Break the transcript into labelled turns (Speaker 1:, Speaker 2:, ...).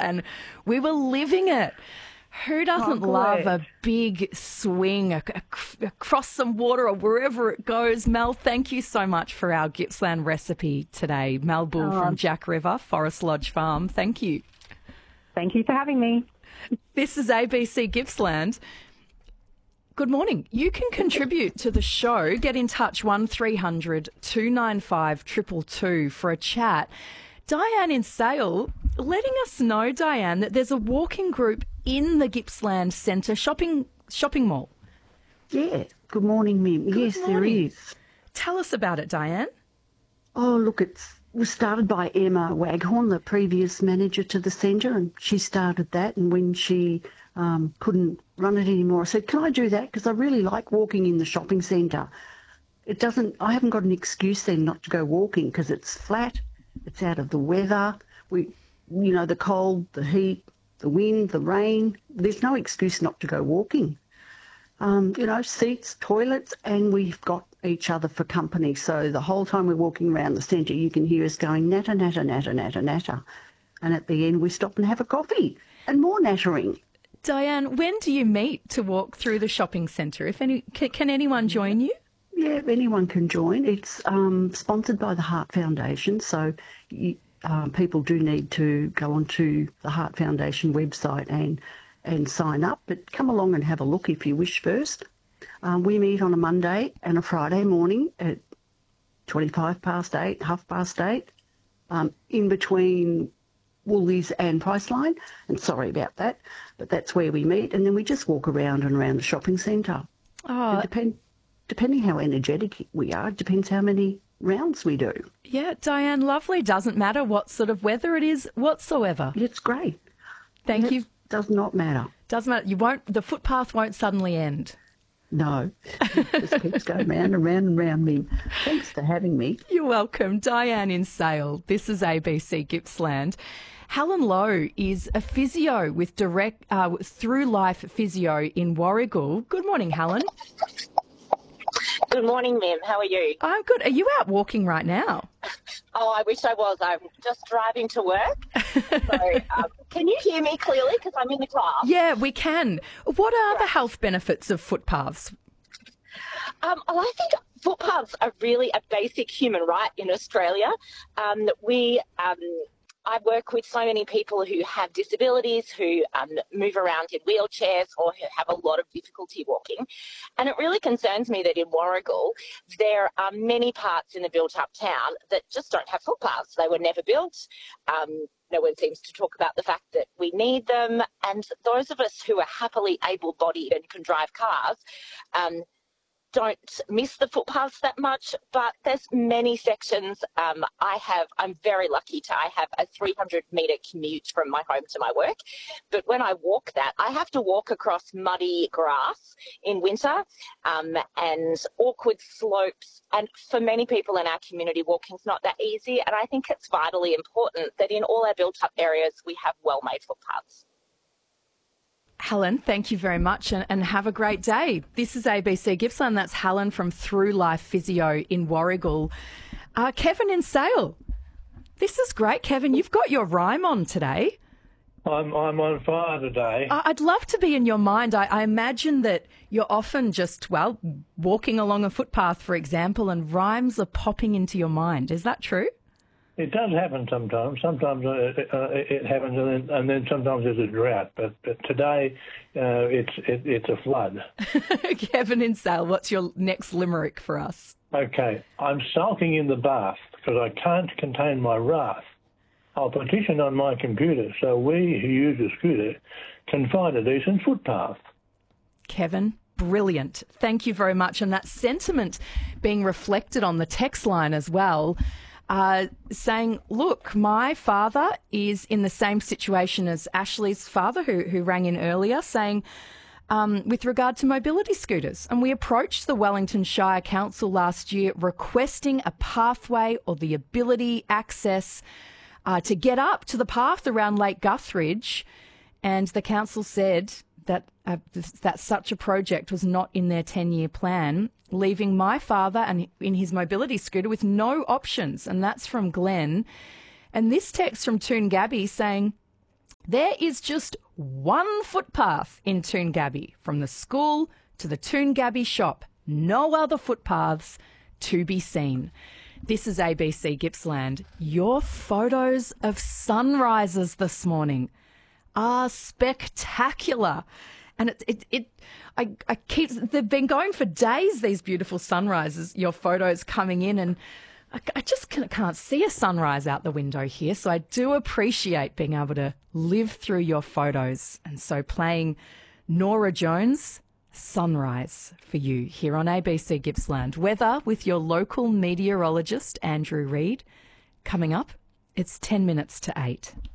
Speaker 1: and we were living it. Who doesn't love a big swing across some water or wherever it goes? Mel, thank you so much for our Gippsland recipe today. Mel Bull from Jack River, Forest Lodge Farm. Thank you.
Speaker 2: Thank you for having me.
Speaker 1: This is ABC Gippsland. Good morning. You can contribute to the show. Get in touch 1300 295 222 for a chat. Diane in Sale letting us know, Diane, that there's a walking group in the Gippsland Centre shopping mall.
Speaker 3: Yeah. Good morning, Mim. Yes,
Speaker 1: morning.
Speaker 3: there is.
Speaker 1: Tell us about it, Diane.
Speaker 3: Oh, look, it was started by Emma Waghorn, the previous manager to the centre, and she started that. And when she couldn't run it anymore, I said, can I do that? Because I really like walking in the shopping centre. I haven't got an excuse then not to go walking because it's flat, it's out of the weather, the cold, the heat, the wind, the rain. There's no excuse not to go walking. Seats, toilets, and we've got each other for company. So the whole time we're walking around the centre, you can hear us going natter, natter, natter, natter, natter. And at the end, we stop and have a coffee and more nattering.
Speaker 1: Diane, when do you meet to walk through the shopping centre? Can anyone join you?
Speaker 3: Yeah, anyone can join. It's sponsored by the Heart Foundation, so people do need to go onto the Heart Foundation website and sign up, but come along and have a look if you wish first. We meet on a Monday and a Friday morning at 8:25, 8:30, in between Woolies and Priceline, and sorry about that, but that's where we meet, and then we just walk around and around the shopping centre.
Speaker 1: Oh,
Speaker 3: depending how energetic we are, it depends how many rounds we do.
Speaker 1: Yeah, Diane, lovely. Doesn't matter what sort of weather it is whatsoever.
Speaker 3: It's great.
Speaker 1: Thank you.
Speaker 3: Does not matter.
Speaker 1: Doesn't matter. The footpath won't suddenly end.
Speaker 3: No, it just keeps going round and round and round me. Thanks for having me.
Speaker 1: You're welcome. Diane in Sale. This is ABC Gippsland. Helen Lowe is a physio with Through Life Physio in Warragul. Good morning, Helen.
Speaker 4: Good morning, Mim. How are you?
Speaker 1: I'm good. Are you out walking right now?
Speaker 4: Oh, I wish I was. I'm just driving to work. So, can you hear me clearly? Because I'm in the car.
Speaker 1: Yeah, we can. What are the health benefits of footpaths?
Speaker 4: I think footpaths are really a basic human right in Australia. I work with so many people who have disabilities, who move around in wheelchairs or who have a lot of difficulty walking. And it really concerns me that in Warragul, there are many parts in the built-up town that just don't have footpaths. They were never built. No one seems to talk about the fact that we need them. And those of us who are happily able-bodied and can drive cars don't miss the footpaths that much, but there's many sections. I'm very lucky I have a 300-metre commute from my home to my work, but when I walk that, I have to walk across muddy grass in winter and awkward slopes, and for many people in our community, walking's not that easy, and I think it's vitally important that in all our built-up areas we have well-made footpaths.
Speaker 1: Helen, thank you very much and have a great day. This is ABC Gippsland. That's Helen from Through Life Physio in Warragul. Kevin in Sale. This is great, Kevin. You've got your rhyme on today.
Speaker 5: I'm on fire today.
Speaker 1: I'd love to be in your mind. I imagine that you're often just, walking along a footpath, for example, and rhymes are popping into your mind. Is that true?
Speaker 5: It does happen sometimes. Sometimes it happens, and then sometimes there's a drought. But today, it's a flood.
Speaker 1: Kevin in Sale, what's your next limerick for us?
Speaker 5: Okay, I'm sulking in the bath because I can't contain my wrath. I'll petition on my computer so we who use a scooter can find a decent footpath.
Speaker 1: Kevin, brilliant. Thank you very much. And that sentiment being reflected on the text line as well. Saying, look, my father is in the same situation as Ashley's father, who rang in earlier, saying, with regard to mobility scooters. And we approached the Wellington Shire Council last year requesting a pathway or the ability, access to get up to the path around Lake Guthridge. And the council said that such a project was not in their 10-year plan, leaving my father and in his mobility scooter with no options. And that's from Glenn. And this text from Toon Gabby saying, There is just one footpath in Toongabbie, from the school to the Toongabbie shop. No other footpaths to be seen. This is ABC Gippsland. Your photos of sunrises this morning are spectacular. And they've been going for days, these beautiful sunrises, your photos coming in, and I just can't see a sunrise out the window here. So I do appreciate being able to live through your photos. And so playing Norah Jones' Sunrise for you here on ABC Gippsland. Weather with your local meteorologist, Andrew Reid. Coming up, it's 10 minutes to 8.